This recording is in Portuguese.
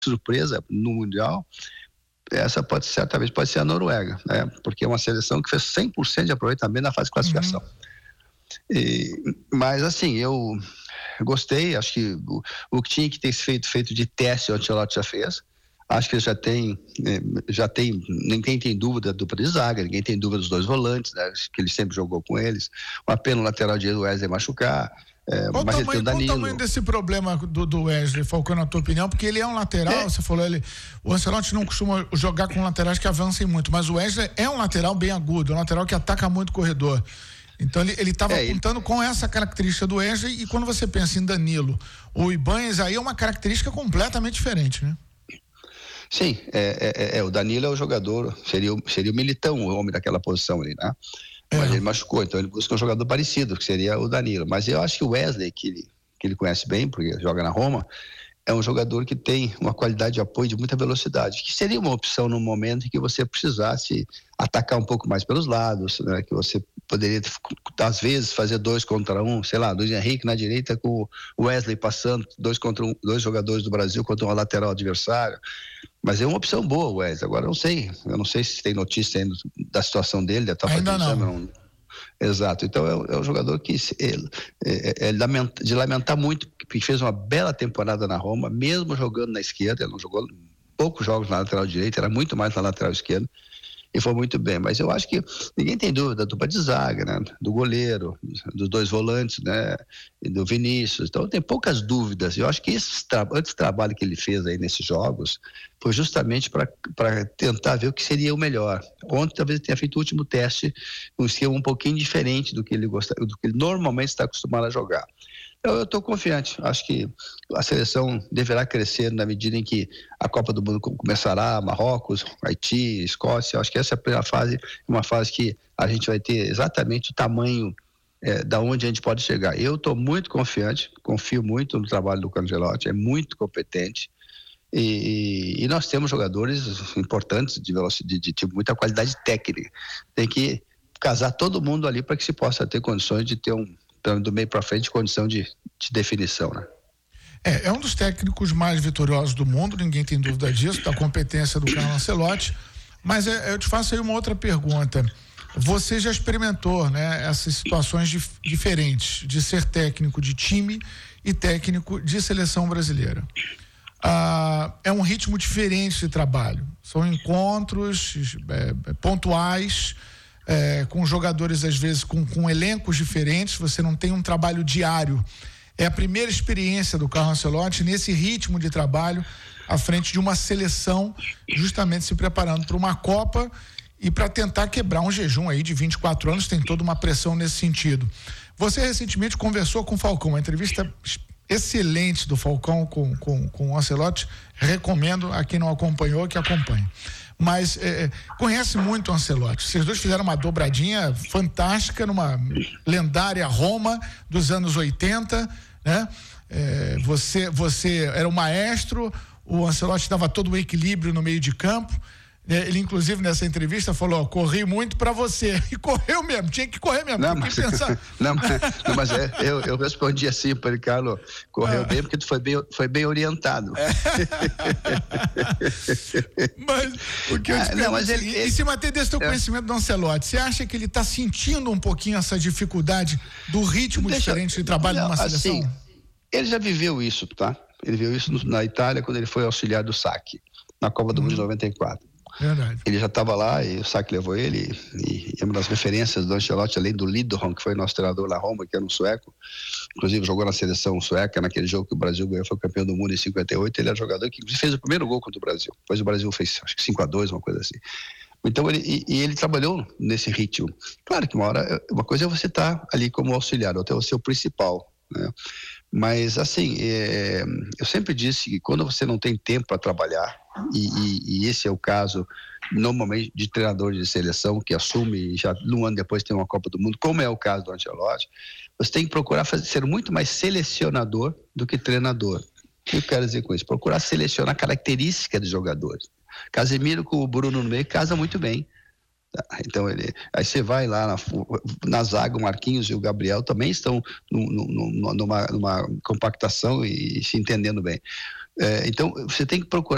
surpresa no Mundial, essa certamente pode ser a Noruega, né? Porque é uma seleção que fez 100% de aproveitamento na fase de classificação. Mas assim, eu gostei, acho que o que tinha que ter feito de teste o Ancelotti já fez. Acho que já tem, ninguém tem dúvida da dupla de zaga, ninguém tem dúvida dos dois volantes, né, que ele sempre jogou com eles. Uma pena o lateral direito do Wesley machucar. Qual o tamanho desse problema do Wesley, Falcão, na tua opinião? Porque ele é um lateral, você falou, o Ancelotti não costuma jogar com laterais que avancem muito, mas o Wesley é um lateral bem agudo, um lateral que ataca muito o corredor. Então ele estava apontando com essa característica do Wesley, e quando você pensa em Danilo ou Ibanez, aí é uma característica completamente diferente, né? Sim, o Danilo é o jogador, seria o Militão, o homem daquela posição ali, né? Mas ele machucou, então ele busca um jogador parecido, que seria o Danilo. Mas eu acho que o Wesley, que ele conhece bem, porque joga na Roma, é um jogador que tem uma qualidade de apoio de muita velocidade, que seria uma opção no momento em que você precisasse atacar um pouco mais pelos lados, né? Que você poderia, às vezes, fazer 2 contra 1, sei lá, Luiz Henrique na direita com o Wesley passando, 2 contra 1, 2 jogadores do Brasil contra um lateral adversário. Mas é uma opção boa, o Wesley. Agora eu não sei se tem notícia ainda da situação dele, da etapa ainda não. Exato, então é um jogador que de lamentar muito, porque fez uma bela temporada na Roma, mesmo jogando na esquerda. Ele não jogou poucos jogos na lateral direita, era muito mais na lateral esquerda, e foi muito bem. Mas eu acho que ninguém tem dúvida da dupla de zaga, né? Do goleiro, dos 2 volantes, né? E do Vinícius. Então tem poucas dúvidas. Eu acho que esse trabalho que ele fez aí nesses jogos foi justamente para tentar ver o que seria o melhor. Ontem talvez ele tenha feito o último teste, um esquema um pouquinho diferente do que ele normalmente está acostumado a jogar. Eu estou confiante, acho que a seleção deverá crescer na medida em que a Copa do Mundo começará, Marrocos, Haiti, Escócia. Acho que essa é a primeira fase, uma fase que a gente vai ter exatamente o tamanho da onde a gente pode chegar. Eu estou muito confiante, confio muito no trabalho do Ancelotti, é muito competente, e nós temos jogadores importantes de muita qualidade técnica. Tem que casar todo mundo ali para que se possa ter condições de ter do meio para frente, condição de definição, né? É um dos técnicos mais vitoriosos do mundo, ninguém tem dúvida disso, da competência do Carlo Ancelotti. Mas eu te faço aí uma outra pergunta. Você já experimentou, né, essas situações diferentes de ser técnico de time e técnico de seleção brasileira. É um ritmo diferente de trabalho. São encontros pontuais, com jogadores, às vezes, com elencos diferentes. Você não tem um trabalho diário. É a primeira experiência do Carlo Ancelotti nesse ritmo de trabalho à frente de uma seleção, justamente se preparando para uma Copa e para tentar quebrar um jejum aí de 24 anos. Tem toda uma pressão nesse sentido. Você recentemente conversou com o Falcão, uma entrevista excelente do Falcão com o Ancelotti. Recomendo a quem não acompanhou que acompanhe. Mas conhece muito o Ancelotti. Vocês dois fizeram uma dobradinha fantástica numa lendária Roma dos anos 80, né? Você era o maestro, o Ancelotti dava todo o equilíbrio no meio de campo. Ele, inclusive, nessa entrevista falou: corri muito pra você. E correu mesmo, tinha que correr mesmo. Mas eu respondi assim para ele: Carlos, correu bem porque tu foi bem orientado. Mas o que eu te pergunto, em cima até desse teu conhecimento do Ancelotti, você acha que ele está sentindo um pouquinho essa dificuldade do ritmo diferente de trabalho numa seleção? Assim, ele já viveu isso, tá? Ele viu isso na Itália quando ele foi auxiliar do Sacchi, na Copa do Mundo de 94. Verdade. Ele já estava lá e o Sacchi levou ele, e uma das referências do Ancelotti, além do Lidholm, que foi nosso treinador na Roma, que era um sueco, inclusive jogou na seleção sueca, naquele jogo que o Brasil ganhou, foi campeão do mundo em 58, ele era jogador que fez o primeiro gol contra o Brasil, depois o Brasil fez acho que 5-2, uma coisa assim. Então ele trabalhou nesse ritmo. Claro que uma coisa é você estar ali como auxiliar, outra é você ser o principal, né? Mas assim, eu sempre disse que quando você não tem tempo para trabalhar, e esse é o caso normalmente de treinador de seleção que assume e já um ano depois tem uma Copa do Mundo, como é o caso do Ancelotti, você tem que procurar ser muito mais selecionador do que treinador. O que eu quero dizer com isso? Procurar selecionar características dos jogadores. Casemiro com o Bruno no meio casa muito bem. Então aí você vai lá na zaga, o Marquinhos e o Gabriel também estão numa compactação e se entendendo bem. Então você tem que procurar